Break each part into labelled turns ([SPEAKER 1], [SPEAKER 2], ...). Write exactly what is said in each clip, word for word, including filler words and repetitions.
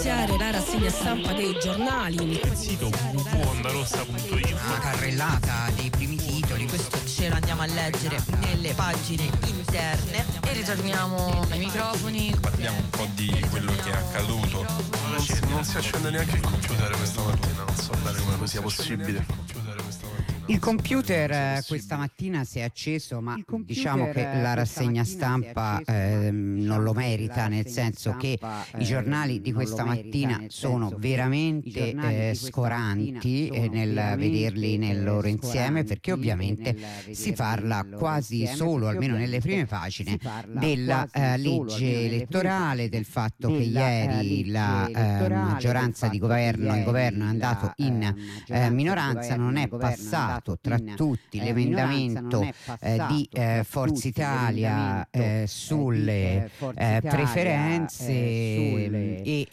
[SPEAKER 1] La rassegna stampa dei giornali.
[SPEAKER 2] Il sito w w w punto ondarossa punto i t.
[SPEAKER 3] Una carrellata dei primi titoli, questo ce l'andiamo a leggere nelle pagine interne e ritorniamo ai microfoni.
[SPEAKER 2] Parliamo un po' di quello che è accaduto.
[SPEAKER 4] Non si, non si accende neanche il computer questa mattina, non so bene come sia possibile.
[SPEAKER 5] Il computer questa mattina si è acceso, ma diciamo che la rassegna stampa eh, non lo merita, nel senso che i giornali di questa mattina sono veramente eh, scoranti eh, nel vederli nel loro insieme, perché ovviamente si parla quasi solo, almeno nelle prime pagine, della eh, legge elettorale, del fatto che ieri la eh, maggioranza di governo, il governo è andato in eh, minoranza, non è passato tra tutti eh, l'emendamento eh, di eh, Forza Italia eh, sulle eh, preferenze e,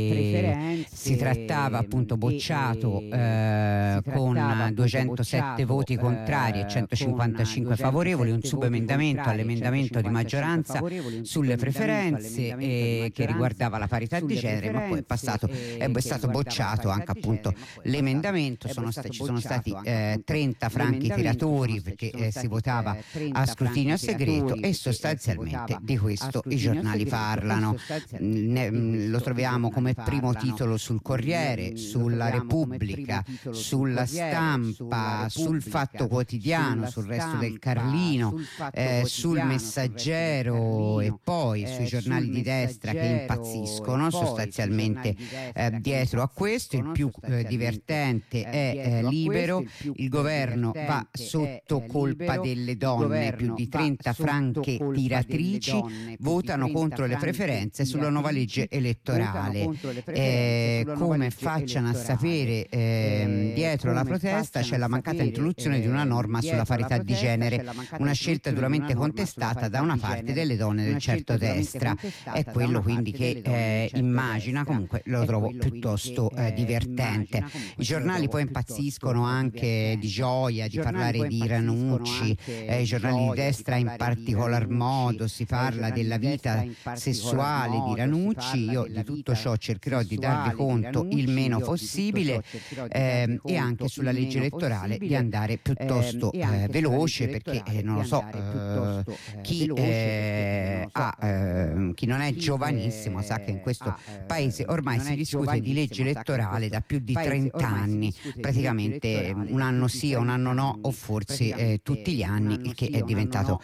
[SPEAKER 5] e si trattava appunto bocciato eh, con duecentosette voti contrari e centocinquantacinque favorevoli, un subemendamento all'emendamento di maggioranza sulle preferenze eh, che riguardava la parità di genere, ma poi è passato è stato bocciato anche appunto l'emendamento. Sono sta- ci sono stati eh, trenta franchi tiratori perché eh, si votava a scrutinio segreto e sostanzialmente di questo i giornali parlano. Ne, lo troviamo come primo titolo sul Corriere, sulla Repubblica, sulla Stampa, sul Fatto Quotidiano, sul Resto del Carlino, eh, sul Messaggero e poi sui giornali di destra che impazziscono sostanzialmente eh, dietro a questo. Il più eh, divertente è eh, Libero, il governo va sotto colpa delle donne, più di trenta franche tiratrici votano contro le preferenze sulla nuova legge elettorale. Eh, come facciano a sapere eh, dietro la protesta c'è la mancata introduzione di una norma sulla parità di genere, una scelta duramente contestata da una parte delle donne del centrodestra. È quello quindi che eh, immagina, comunque lo trovo piuttosto eh, divertente. I giornali poi impazziscono anche di gioia di parlare di Ranucci, eh, i giornali di destra in particolar modo, si parla della vita sessuale di Ranucci. Io di tutto ciò cercherò di darvi conto il meno possibile eh, e anche sulla legge elettorale di andare piuttosto eh, veloce, perché eh, non lo so, eh, chi, eh, ha, eh, chi non è giovanissimo sa che in questo paese ormai si discute di legge elettorale da più di trenta anni, praticamente un anno sì, un anno no, o forse eh, tutti gli anni, il che è diventato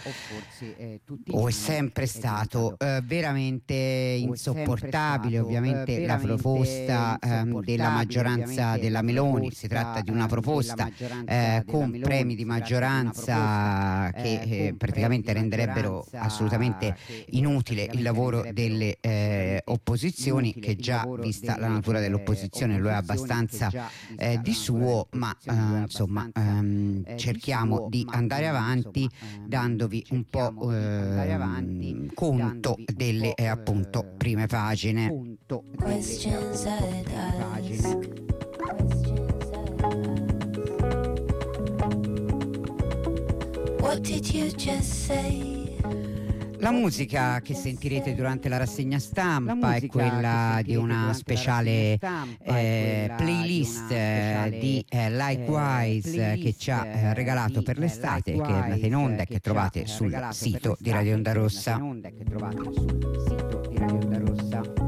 [SPEAKER 5] o è sempre stato eh, veramente insopportabile. Ovviamente la proposta eh, della maggioranza della Meloni, si tratta di una proposta eh, con premi di maggioranza che eh, praticamente renderebbero assolutamente inutile il lavoro delle eh, opposizioni, che già vista la natura dell'opposizione lo è abbastanza eh, di suo, ma eh, insomma ehm, cerchiamo di andare avanti dandovi un po' eh, conto delle eh, appunto prime pagine.
[SPEAKER 6] Questions I'd ask. What did you just say?
[SPEAKER 5] La musica che sentirete durante la rassegna stampa è quella di una speciale eh, playlist eh, di eh, Likewise che ci ha eh, regalato per l'estate, che è andata in onda e che trovate sul sito di Radio Onda Rossa.